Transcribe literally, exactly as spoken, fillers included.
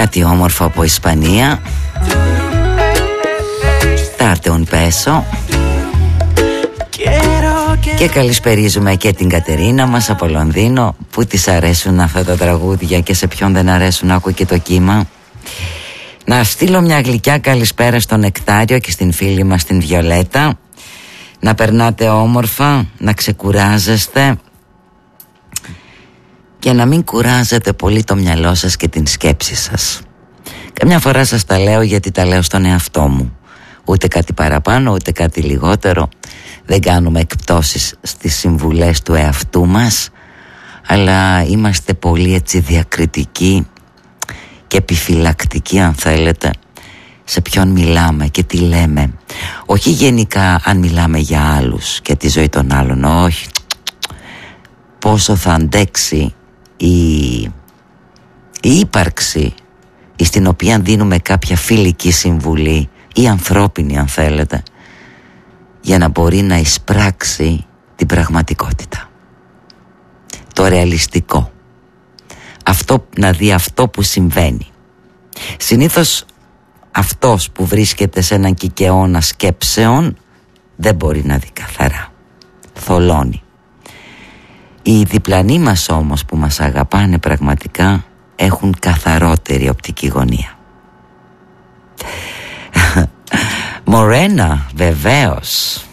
Κάτι όμορφο από Ισπανία. Darte un beso. Και καλησπερίζουμε και την Κατερίνα μας από Λονδίνο, που της αρέσουν αυτά τα τραγούδια και σε ποιον δεν αρέσουν, άκου και το κύμα. Να στείλω μια γλυκιά καλησπέρα στον Νεκτάριο και στην φίλη μας την Βιολέτα. Να περνάτε όμορφα, να ξεκουράζεστε και να μην κουράζετε πολύ το μυαλό σας και την σκέψη σας. Καμιά φορά σας τα λέω γιατί τα λέω στον εαυτό μου. Ούτε κάτι παραπάνω, ούτε κάτι λιγότερο. Δεν κάνουμε εκπτώσεις στις συμβουλές του εαυτού μας, αλλά είμαστε πολύ έτσι διακριτικοί και επιφυλακτικοί, αν θέλετε, σε ποιον μιλάμε και τι λέμε. Όχι γενικά αν μιλάμε για άλλους και τη ζωή των άλλων, όχι. Πόσο θα αντέξει η, η ύπαρξη στην οποία δίνουμε κάποια φιλική συμβουλή ή ανθρώπινη, αν θέλετε, για να μπορεί να εισπράξει την πραγματικότητα, το ρεαλιστικό, αυτό, να δει αυτό που συμβαίνει. Συνήθως αυτός που βρίσκεται σε έναν κικαιώνα σκέψεων δεν μπορεί να δει καθαρά, θολώνει. Οι διπλανοί μας όμως που μας αγαπάνε πραγματικά έχουν καθαρότερη οπτική γωνία. Μορένα, βεβαίως.